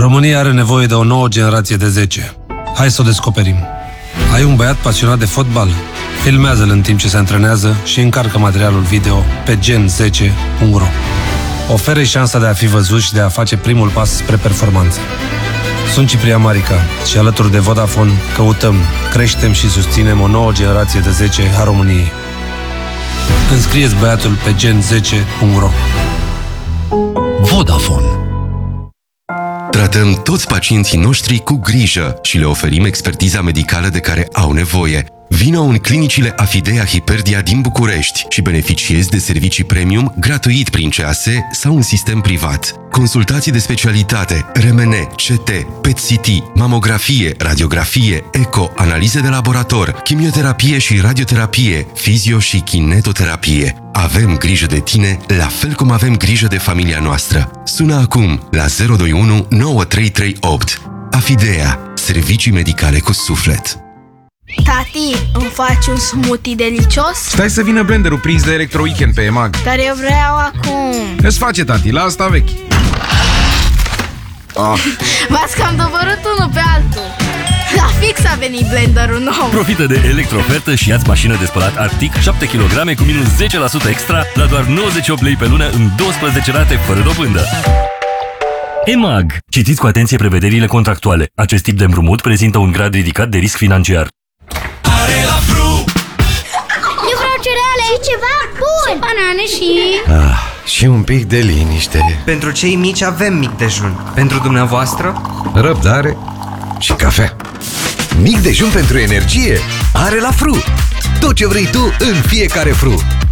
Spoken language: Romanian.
România are nevoie de o nouă generație de 10. Hai să o descoperim. Ai un băiat pasionat de fotbal? Filmează-l în timp ce se antrenează și încarcă materialul video pe gen10.ro. Oferă-i șansa de a fi văzut și de a face primul pas spre performanță. Sunt Ciprian Marica și alături de Vodafone căutăm, creștem și susținem o nouă generație de 10 a României. Înscrieți băiatul pe gen10.ro. Vodafone. Tratăm toți pacienții noștri cu grijă și le oferim expertiza medicală de care au nevoie. Vino în clinicile Afidea Hiperdia din București și beneficiezi de servicii premium gratuit prin CAS sau în sistem privat. Consultații de specialitate, RMN, CT, PET-CT, mamografie, radiografie, eco, analize de laborator, chimioterapie și radioterapie, fizio și kinetoterapie. Avem grijă de tine, la fel cum avem grijă de familia noastră. Sună acum la 021 9338. Afidea, servicii medicale cu suflet. Tati, îmi faci un smoothie delicios? Stai să vină blenderul prins de Electro Weekend pe EMAG. Dar eu vreau acum. Îți face, tati, la asta vechi. V-ați cam dobărât unul pe altul. La fix a venit blenderul nou. Profită de electroofertă și ia-ți mașină de spălat Arctic 7 kg cu minus 10% extra la doar 98 lei pe lună în 12 rate fără dobândă. EMAG. Citiți cu atenție prevederile contractuale. Acest tip de împrumut prezintă un grad ridicat de risc financiar. Eu vreau cereale și ceva bun. Banane și... Și un pic de liniște. Pentru cei mici avem mic dejun. Pentru dumneavoastră? Răbdare și cafea. Mic dejun pentru energie are la Fru. Tot ce vrei tu în fiecare Fru.